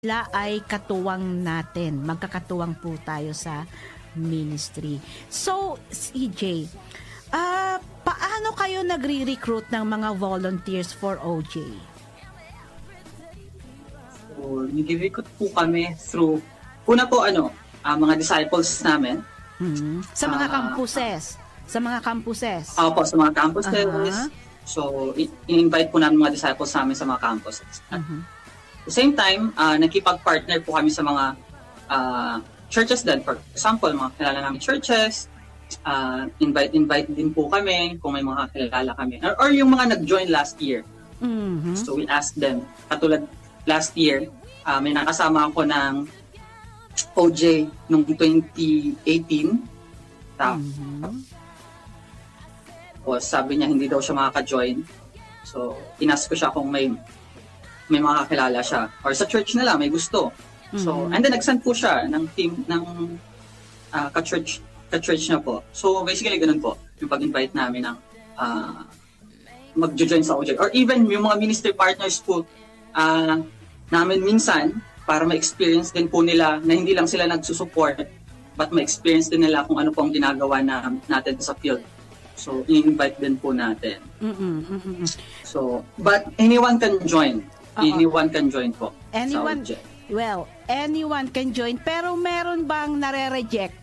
sila ay katuwang natin. Magkakatuwang po tayo sa ministry. So, CJ, paano kayo nagre-recruit ng mga volunteers for OJ? So, nag-recruit po kami through, una po mga disciples namin. Sa mga campuses. Sa mga campuses. Opo, sa mga campuses. So, in-invite po namin mga disciples namin sa mga campuses. At the same time, nakipag-partner po kami sa mga churches din. For example, mga kilala namin churches, invite din po kami kung may mga kilala kami. Or yung mga nag-join last year. So, we asked them. Katulad last year, may nakasama ako ng OJ noong 2018. Tapos sabi niya hindi daw siya makaka-join. So, inask ko siya kung may makakilala siya. Or sa church nila, may gusto. So, and then nag-send po siya ng team ng ka-church niya po. So, basically, ganun po. Yung pag-invite namin ng mag-join sa OJ. Or even yung mga ministry partners po namin minsan, para ma-experience din po nila na hindi lang sila nagsusupport, but ma-experience din nila kung ano po ang ginagawa natin sa field. So, i-invite din po natin. So, but anyone can join. Anyone can join po. Anyone, anyone can join. Pero meron bang nare-reject?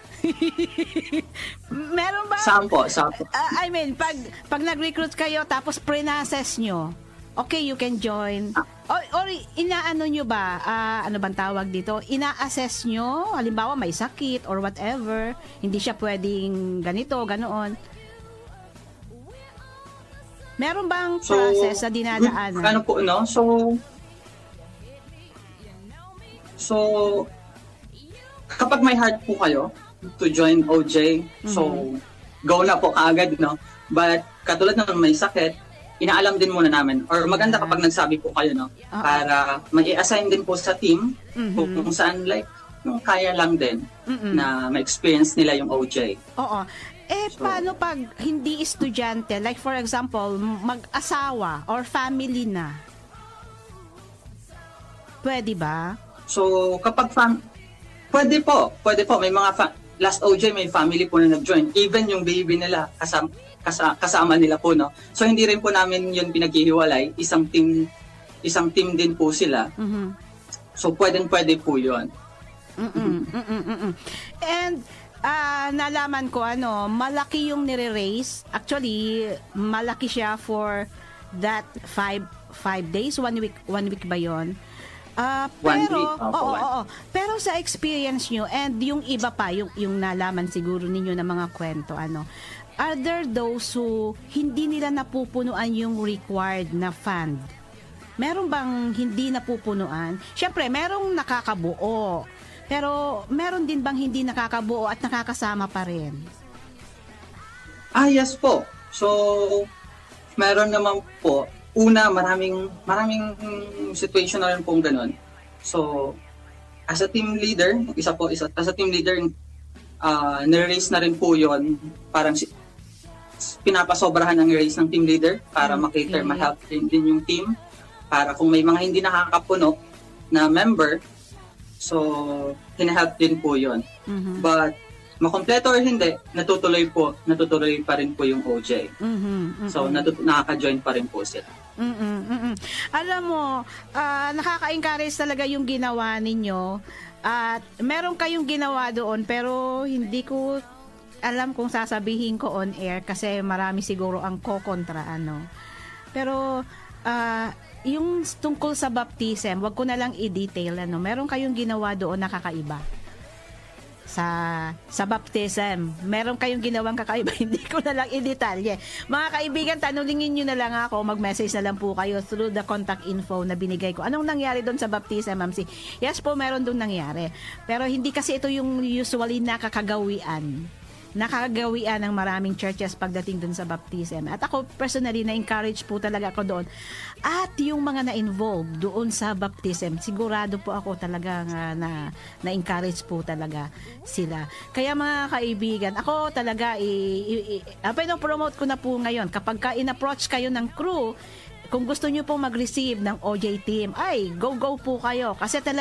Meron ba? Saan po? I mean, pag nag-recruit kayo tapos pre-assess nyo, okay, you can join. Or inaano nyo ba? Ano bang tawag dito? Ina-assess nyo? Halimbawa, may sakit or whatever. Hindi siya pwedeng ganito, ganoon. Meron bang process na dinadaanan? Ano po, no? So, kapag may heart po kayo to join OJ, so, go na po kaagad, no? But, katulad ng may sakit, inaalam din muna namin. Or maganda kapag nagsabi po kayo, no? Para mag-i-assign din po sa team kung saan, like, yung kaya lang din na ma-experience nila yung OJ. Oo. Paano pag hindi estudyante? Like, for example, mag-asawa or family na? Pwede ba? So, kapag pwede po. May mga last OJ, may family po na nag-join. Even yung baby nila, kasama nila po, no? So, hindi rin po namin yun pinaghihiwalay. Isang team din po sila. So, pwede po yun. And, nalaman ko, malaki yung nire-raise. Actually, malaki siya for that 5 days, 1 week ba yun? Pero sa experience nyo and yung iba pa, yung nalaman siguro ninyo ng mga kwento, are there those who hindi nila napupunuan yung required na fund? Meron bang hindi napupunuan? Siyempre, merong nakakabuo. Pero meron din bang hindi nakakabuo at nakakasama pa rin? Yes po. So, meron naman po. Una, maraming situation na rin pong ganun. So, as a team leader, as a team leader, nire-raise na rin po yun. Parang pinapasobrahan ng raise ng team leader para ma-cater, ma-help din yung team. Para kung may mga hindi nakakapuno na member, so, hinahelp din po yun. But, makompleto or hindi, natutuloy pa rin po yung OJ. So, nakaka-join pa rin po sila. Alam mo, nakaka-encourage talaga yung ginawa ninyo. At meron kayong ginawa doon, pero hindi ko alam kung sasabihin ko on air kasi marami siguro ang kokontra, Pero, yung tungkol sa baptism, wag ko na lang i-detail, meron kayong ginawa doon na kakaiba sa baptism. Meron kayong ginawang kakaiba, hindi ko na lang i-detalye. Mga kaibigan, tanungin nyo na lang ako, mag-message na lang po kayo through the contact info na binigay ko. Anong nangyari doon sa baptism, Ma'am C? Yes po, meron doon nangyari. Pero hindi kasi ito yung usually nakakagawian ng maraming churches pagdating dun sa baptism. At ako personally, na-encourage po talaga ako doon. At yung mga na-involve doon sa baptism, sigurado po ako talaga na-encourage po talaga sila. Kaya mga kaibigan, ako talaga, pinopromote ko na po ngayon, kapag in-approach kayo ng crew, kung gusto nyo pong mag-receive ng OJ team, ay, go po kayo. Kasi talaga